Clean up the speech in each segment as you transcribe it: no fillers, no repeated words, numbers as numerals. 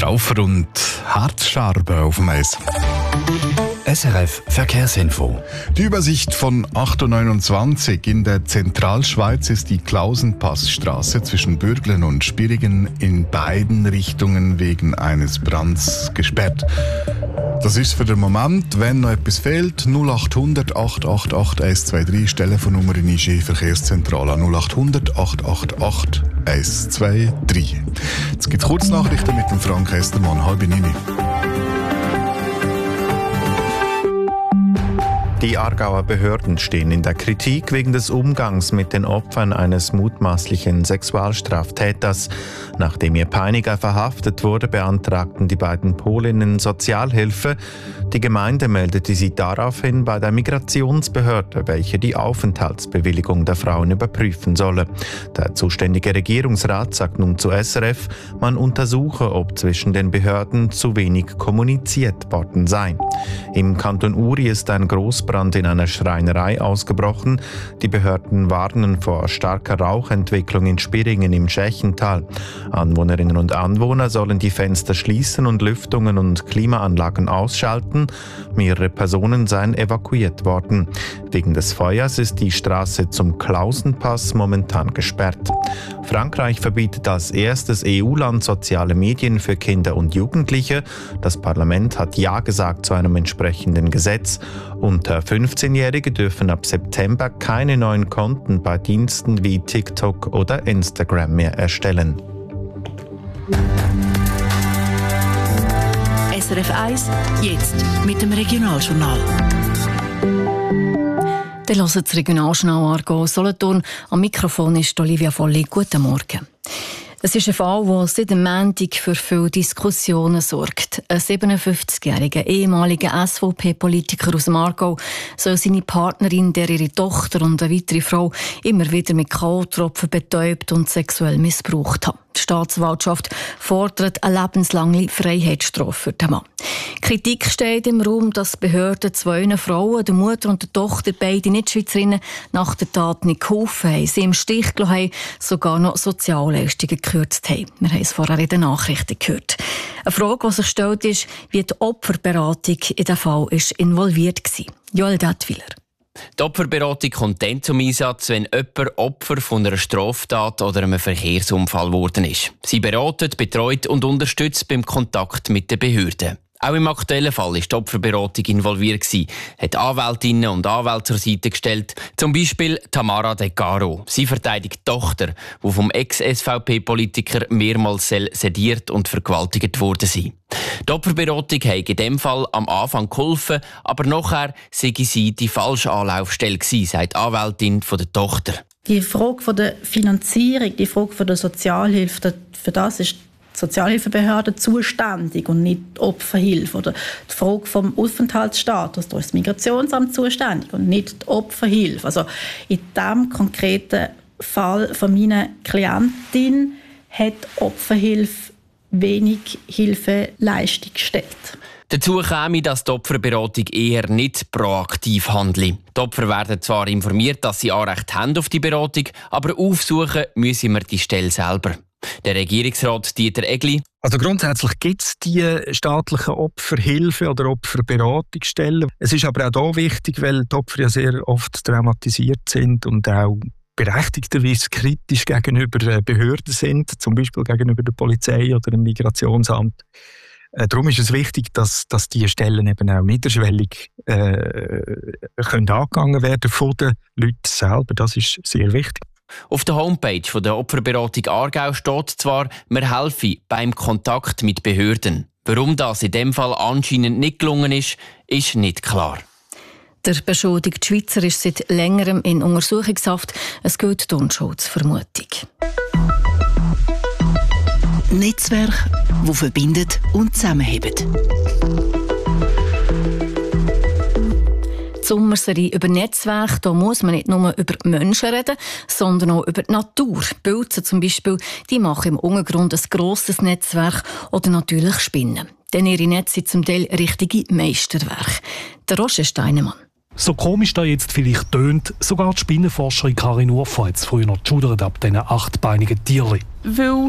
Laufer und Hartstarben auf dem Eis. SRF Verkehrsinfo. Die Übersicht von 8.29 Uhr. In der Zentralschweiz ist die Klausenpassstraße zwischen Bürglen und Spirigen in beiden Richtungen wegen eines Brands gesperrt. Das ist für den Moment, wenn noch etwas fehlt, 0800 888 123, Telefonnummer in IG Verkehrszentrale 0800 888 123. Jetzt gibt es Kurznachrichten mit dem Frank Estermann, 8:30. Die Aargauer Behörden stehen in der Kritik wegen des Umgangs mit den Opfern eines mutmaßlichen Sexualstraftäters. Nachdem ihr Peiniger verhaftet wurde, beantragten die beiden Polinnen Sozialhilfe. Die Gemeinde meldete sie daraufhin bei der Migrationsbehörde, welche die Aufenthaltsbewilligung der Frauen überprüfen solle. Der zuständige Regierungsrat sagt nun zu SRF, man untersuche, ob zwischen den Behörden zu wenig kommuniziert worden sei. Im Kanton Uri ist ein Großbrand in einer Schreinerei ausgebrochen. Die Behörden warnen vor starker Rauchentwicklung in Spiringen im Schächental. Anwohnerinnen und Anwohner sollen die Fenster schließen und Lüftungen und Klimaanlagen ausschalten. Mehrere Personen seien evakuiert worden. Wegen des Feuers ist die Straße zum Klausenpass momentan gesperrt. Frankreich verbietet als erstes EU-Land soziale Medien für Kinder und Jugendliche. Das Parlament hat Ja gesagt zu einem entsprechenden Gesetz. Unter 15-Jährige dürfen ab September keine neuen Konten bei Diensten wie TikTok oder Instagram mehr erstellen. SRF 1, jetzt mit dem Regionaljournal. Dann hören Sie das Regionaljournal Aargau Solothurn. Am Mikrofon ist Olivia Volli. Guten Morgen. Es ist ein Fall, der seit dem Montag für viele Diskussionen sorgt. Ein 57-jähriger ehemaliger SVP-Politiker aus dem Aargau soll seine Partnerin, ihre Tochter und eine weitere Frau immer wieder mit K.O.-Tropfen betäubt und sexuell missbraucht haben. Die Staatsanwaltschaft fordert eine lebenslange Freiheitsstrafe für den Mann. Kritik steht im Raum, dass Behörden zwei Frauen, der Mutter und der Tochter, beide Nicht-Schweizerinnen, nach der Tat nicht geholfen haben, sie im Stich gelassen haben, sogar noch Sozialleistungen gekürzt haben. Wir haben es vorher in den Nachrichten gehört. Eine Frage, die sich stellt, ist, wie die Opferberatung in diesem Fall involviert war. Joel Dettwiller. Die Opferberatung kommt dann zum Einsatz, wenn jemand Opfer von einer Straftat oder einem Verkehrsunfall geworden ist. Sie beratet, betreut und unterstützt beim Kontakt mit den Behörden. Auch im aktuellen Fall war die Opferberatung involviert, hat Anwältinnen und Anwälte zur Seite gestellt. Zum Beispiel Tamara De Caro. Sie verteidigt die Tochter, die vom Ex-SVP-Politiker mehrmals sediert und vergewaltigt worden sei. Die Opferberatung hat in diesem Fall am Anfang geholfen, aber nachher sei sie die falsche Anlaufstelle gewesen, sagt die Anwältin von der Tochter. Die Frage von der Finanzierung, die Frage von der Sozialhilfe, für das ist die Sozialhilfebehörde zuständig und nicht die Opferhilfe. Oder die Frage vom Aufenthaltsstatus, da ist das Migrationsamt zuständig und nicht die Opferhilfe. Also in diesem konkreten Fall von meiner Klientin hat die Opferhilfe wenig Hilfeleistung gestellt. Dazu käme, dass die Opferberatung eher nicht proaktiv handelt. Die Opfer werden zwar informiert, dass sie Anrecht haben auf die Beratung, aber aufsuchen müssen wir die Stelle selber. Der Regierungsrat Dieter Egli. Also grundsätzlich gibt es die staatlichen Opferhilfe- oder Opferberatungsstellen. Es ist aber auch hier wichtig, weil die Opfer ja sehr oft traumatisiert sind und auch berechtigterweise kritisch gegenüber Behörden sind, zum Beispiel gegenüber der Polizei oder dem Migrationsamt. Darum ist es wichtig, dass diese Stellen eben auch niederschwellig können angegangen werden von den Leuten selber. Das ist sehr wichtig. Auf der Homepage der Opferberatung Aargau steht zwar, wir helfen beim Kontakt mit Behörden. Warum das in diesem Fall anscheinend nicht gelungen ist, ist nicht klar. Der beschuldigte Schweizer ist seit längerem in Untersuchungshaft. Es gilt die Unschuldsvermutung. Netzwerk, das verbindet und zusammenhält. Die Sommerserie über Netzwerke, da muss man nicht nur über Menschen reden, sondern auch über die Natur. Pilze zum Beispiel, die machen im Untergrund ein grosses Netzwerk oder natürlich Spinnen. Denn ihre Netze sind zum Teil richtige Meisterwerke. Der Roger Steinemann. So komisch da jetzt vielleicht tönt, sogar die Spinnenforscherin Karin Urfa hat es früher noch geschudert ab diesen 8-beinigen Tierchen. Weil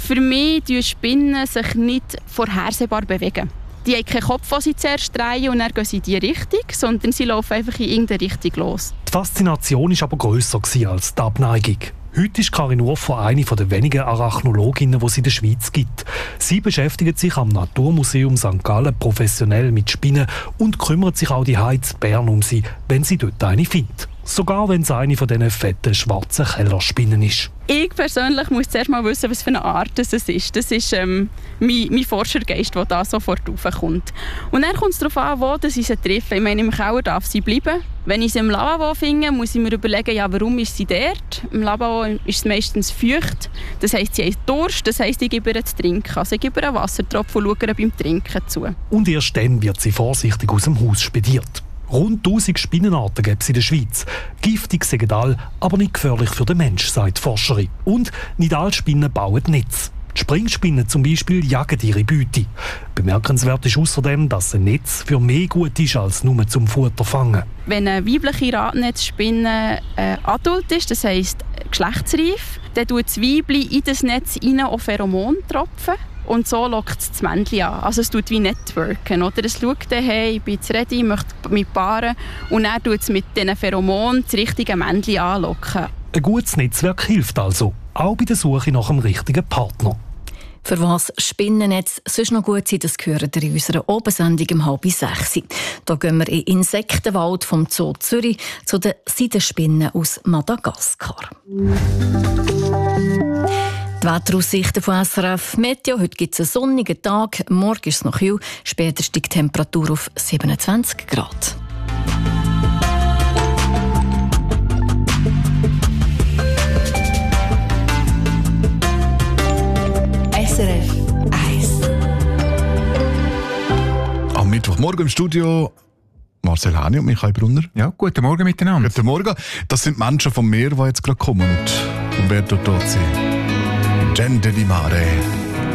Für mich bewegen Spinnen sich nicht vorhersehbar bewegen. Die haben keinen Kopf, den sie zuerst drehen und dann gehen sie in die Richtung, sondern sie laufen einfach in irgendeine Richtung los. Die Faszination war aber grösser als die Abneigung. Heute ist Karin Urfer eine der wenigen Arachnologinnen, die es in der Schweiz gibt. Sie beschäftigt sich am Naturmuseum St. Gallen professionell mit Spinnen und kümmert sich auch die in Bern um sie, wenn sie dort eine findet. Sogar wenn es eine von diesen fetten, schwarzen Kellerspinnen ist. Ich persönlich muss zuerst mal wissen, was für eine Art es ist. Das ist mein Forschergeist, der da sofort raufkommt. Und dann kommt es darauf an, wo ich sie treffe. Ich meine, im Keller darf sie bleiben. Wenn ich sie im Lavabo finde, muss ich mir überlegen, ja, warum ist sie dort? Im Lavabo ist es meistens feucht. Das heisst, sie hat Durst. Das heisst, ich gebe ihr zu trinken. Also ich gebe ihr einen Wassertropfen und schaue ihr beim Trinken zu. Und erst dann wird sie vorsichtig aus dem Haus spediert. Rund 1000 Spinnenarten gibt es in der Schweiz. Giftig sind alle, aber nicht gefährlich für den Menschen, sagt die Forscherin. Und nicht alle Spinnen bauen Netz. Die Springspinnen zum Beispiel jagen ihre Beute. Bemerkenswert ist außerdem, dass ein Netz für mehr gut ist als nur zum Futter fangen. Wenn eine weibliche Radnetzspinne adult ist, das heisst geschlechtsreif, dann tut das Weibchen in das Netz auch Pheromon tropfen. Und so lockt es das Männchen an. Also es tut wie Networken. Oder? Es schaut dann, hey, ich bin jetzt ready, ich möchte mich paaren. Und dann tut es mit diesen Pheromonen das richtige Männchen anlocken. Ein gutes Netzwerk hilft also, auch bei der Suche nach einem richtigen Partner. Für was Spinnennetz sonst noch gut sind, das hören ihr in unserer Obersendung um 5:30. Da gehen wir in den Insektenwald vom Zoo Zürich zu den Seidenspinnen aus Madagaskar. Die Wetteraussichten von SRF Meteo. Heute gibt es einen sonnigen Tag, morgen ist es noch kühl, später steigt die Temperatur auf 27 Grad. SRF 1. Am Mittwochmorgen im Studio Marcel Häni und Michael Brunner. Ja, guten Morgen miteinander. Guten Morgen. Das sind Menschen vom Meer, die jetzt gerade kommen und werden dort sein. Gente di mare.